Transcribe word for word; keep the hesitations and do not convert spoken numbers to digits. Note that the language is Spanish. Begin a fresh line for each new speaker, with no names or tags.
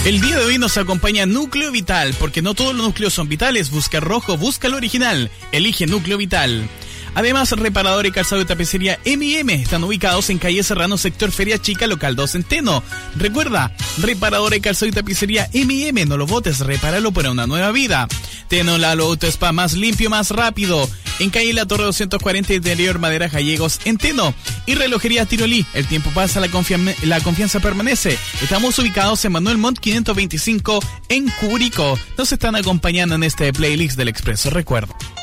El día de hoy nos acompaña Núcleo Vital, porque no todos los núcleos son vitales. Busca rojo, busca lo original. Elige Núcleo Vital. Además, reparador y calzado de tapicería eme y eme están ubicados en calle Serrano, sector Feria Chica, local dos en Teno. Recuerda, reparador y calzado de tapicería eme y eme, no lo botes, repáralo para una nueva vida. Teno Lalo Auto Spa, más limpio, más rápido. En calle La Torre doscientos cuarenta, interior Madera Gallegos, en Teno. Y relojería Tirolí, el tiempo pasa, la, confia- la confianza permanece. Estamos ubicados en Manuel Montt quinientos veinticinco, en Curicó. Nos están acompañando en este playlist del Expreso Recuerdo.